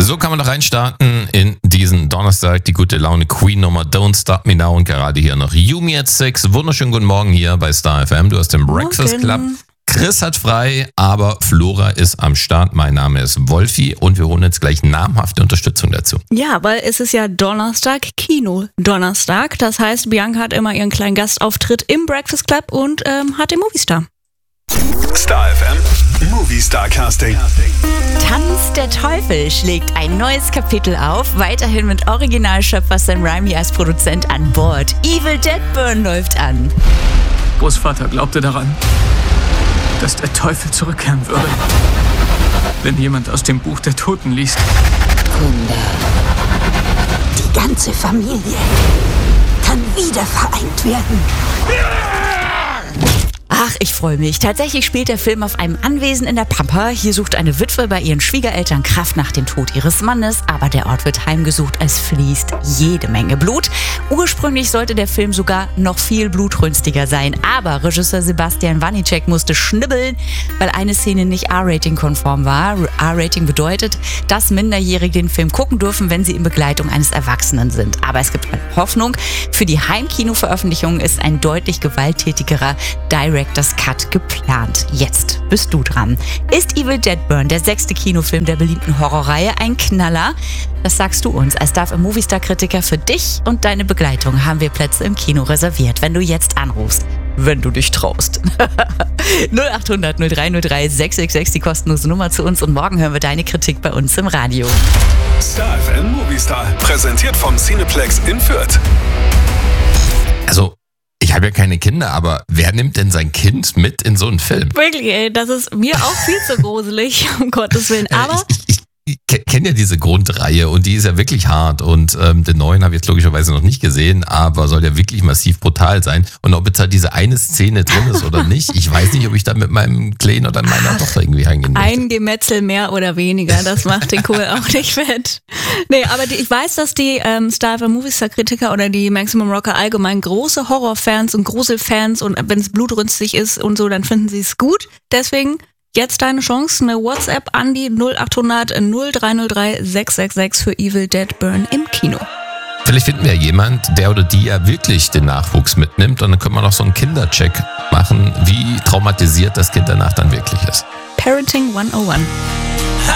So kann man doch reinstarten in diesen Donnerstag. Die gute Laune Queen-Nummer Don't Stop Me Now und gerade hier noch Yumi at 6. Wunderschönen guten Morgen hier bei Star FM. Du hast den Breakfast Club. Chris hat frei, aber Flora ist am Start. Mein Name ist Wolfi und wir holen jetzt gleich namhafte Unterstützung dazu. Ja, weil es ist ja Donnerstag, Kino-Donnerstag. Das heißt, Bianca hat immer ihren kleinen Gastauftritt im Breakfast Club und hat den Movistar. Star FM Movistar Casting. Tanz der Teufel schlägt ein neues Kapitel auf, weiterhin mit Originalschöpfer Sam Raimi als Produzent an Bord. Evil Dead Burn läuft an. Großvater glaubte daran, dass der Teufel zurückkehren würde, wenn jemand aus dem Buch der Toten liest. Wunder. Die ganze Familie kann wieder vereint werden. Ach, ich freue mich. Tatsächlich spielt der Film auf einem Anwesen in der Pampa. Hier sucht eine Witwe bei ihren Schwiegereltern Kraft nach dem Tod ihres Mannes, aber der Ort wird heimgesucht, es fließt jede Menge Blut. Ursprünglich sollte der Film sogar noch viel blutrünstiger sein, aber Regisseur Sebastian Wanicek musste schnibbeln, weil eine Szene nicht R-Rating-konform war. R-Rating bedeutet, dass Minderjährige den Film gucken dürfen, wenn sie in Begleitung eines Erwachsenen sind. Aber es gibt Hoffnung. Für die Heimkino-Veröffentlichung ist ein deutlich gewalttätigerer Director's Cut geplant. Jetzt bist du dran. Ist Evil Dead Burn, der 6. Kinofilm der beliebten Horrorreihe, ein Knaller? Das sagst du uns. Als Star FM Movistar-Kritiker für dich und deine Begleitung haben wir Plätze im Kino reserviert, wenn du jetzt anrufst. Wenn du dich traust. 0800 0303 666, die kostenlose Nummer zu uns und morgen hören wir deine Kritik bei uns im Radio. Star FM Movistar, präsentiert vom Cineplex in Fürth. Also, ich habe ja keine Kinder, aber wer nimmt denn sein Kind mit in so einen Film? Wirklich, ey, das ist mir auch viel zu gruselig, um Gottes Willen. Aber Ich kenne ja diese Grundreihe und die ist ja wirklich hart und den neuen habe ich jetzt logischerweise noch nicht gesehen, aber soll ja wirklich massiv brutal sein. Und ob jetzt halt diese eine Szene drin ist oder nicht, ich weiß nicht, ob ich da mit meinem Kleinen oder meiner Tochter irgendwie hingehen möchte. ein Gemetzel mehr oder weniger, das macht den Kohl auch nicht fett. Nee, aber ich weiß, dass die Star FM Movistar-Kritiker oder die Maximum Rocker allgemein große Horrorfans und Gruselfans und wenn es blutrünstig ist und so, dann finden sie es gut. Deswegen jetzt deine Chance, eine WhatsApp an die 0800 0303 666 für Evil Dead Burn im Kino. Vielleicht finden wir jemand, der oder die ja wirklich den Nachwuchs mitnimmt und dann können wir noch so einen Kindercheck machen, wie traumatisiert das Kind danach dann wirklich ist. Parenting 101.